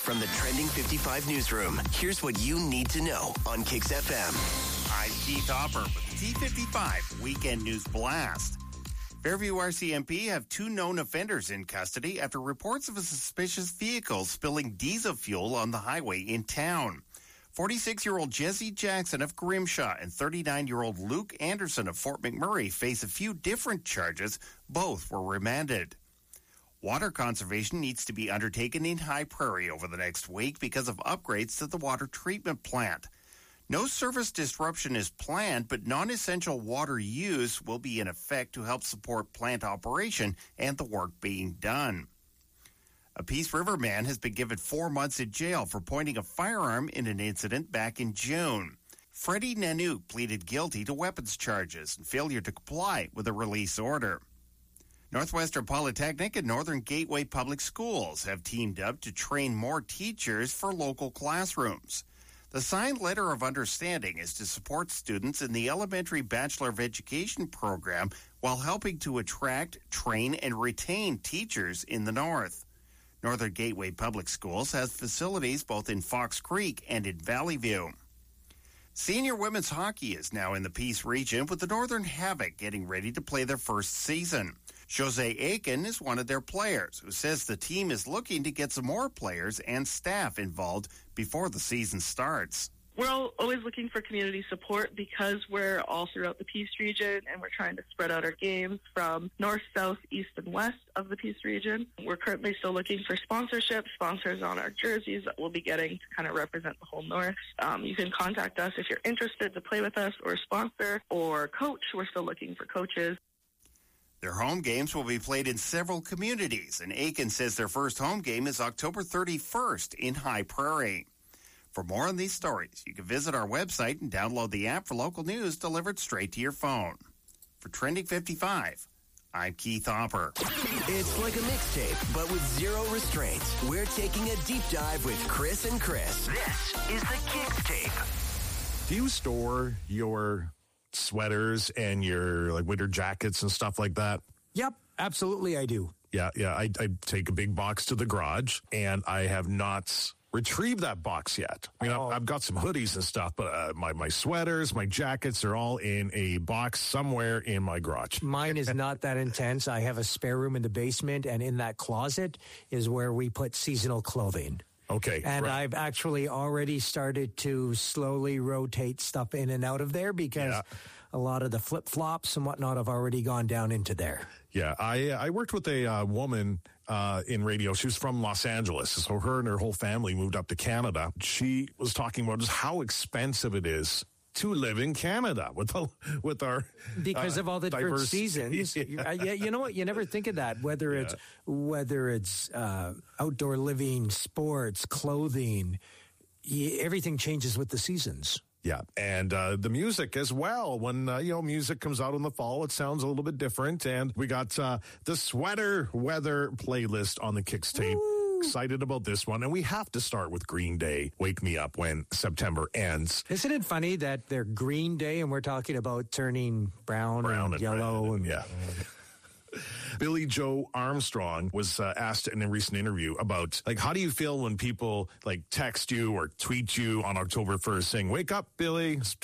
From the Trending 55 newsroom, here's what you need to know on Kicks FM. I'm Keith Hopper with the T55 Weekend News Blast. Fairview RCMP have 2 known offenders in custody after reports of a suspicious vehicle spilling diesel fuel on the highway in town. 46-year-old Jesse Jackson of Grimshaw and 39-year-old Luke Anderson of Fort McMurray face a few different charges. Both were remanded. Water conservation needs to be undertaken in High Prairie over the next week because of upgrades to the water treatment plant. No service disruption is planned, but non-essential water use will be in effect to help support plant operation and the work being done. A Peace River man has been given 4 months in jail for pointing a firearm in an incident back in June. Freddie Nanook pleaded guilty to weapons charges and failure to comply with a release order. Northwestern Polytechnic and Northern Gateway Public Schools have teamed up to train more teachers for local classrooms. The signed letter of understanding is to support students in the Elementary Bachelor of Education program while helping to attract, train, and retain teachers in the North. Northern Gateway Public Schools has facilities both in Fox Creek and in Valley View. Senior women's hockey is now in the Peace region with the Northern Havoc getting ready to play their first season. Jose Aiken is one of their players who says the team is looking to get some more players and staff involved before the season starts. We're always looking for community support because we're all throughout the Peace region and we're trying to spread out our games from north, south, east, and west of the Peace region. We're currently still looking for sponsorship, sponsors on our jerseys that we'll be getting to kind of represent the whole North. You can contact us if you're interested to play with us or sponsor or coach. We're still looking for coaches. Their home games will be played in several communities, and Aiken says their first home game is October 31st in High Prairie. For more on these stories, you can visit our website and download the app for local news delivered straight to your phone. For Trending 55, I'm Keith Hopper. It's like a mixtape, but with zero restraints. We're taking a deep dive with Chris and Chris. This is the Kicks Tape. Do you store your sweaters and your like winter jackets and stuff like that? Yep, absolutely I do. Yeah. I take a big box to the garage, and I have not retrieved that box yet. I mean, I've got some hoodies and stuff, but my sweaters, my jackets are all in a box somewhere in my garage. Mine is not that intense. I have a spare room in the basement, and in that closet is where we put seasonal clothing. Okay. And right. I've actually already started to slowly rotate stuff in and out of there because a lot of the flip-flops and whatnot have already gone down into there. Yeah, I worked with a woman in radio. She was from Los Angeles, so her and her whole family moved up to Canada. She was talking about just how expensive it is to live in Canada with our because of all the different diverse seasons. Yeah, you know what? You never think of that. Whether it's outdoor living, sports, clothing, everything changes with the seasons. Yeah, and the music as well. When music comes out in the fall, it sounds a little bit different. And we got the sweater weather playlist on the Kicks tape. Woo! Excited about this one, and we have to start with Green Day. Wake Me Up when September ends. Isn't it funny that they're Green Day and we're talking about turning brown and yellow and yeah. Billy Joe Armstrong was asked in a recent interview about, like, how do you feel when people, like, text you or tweet you on October 1st saying, wake up, Billy,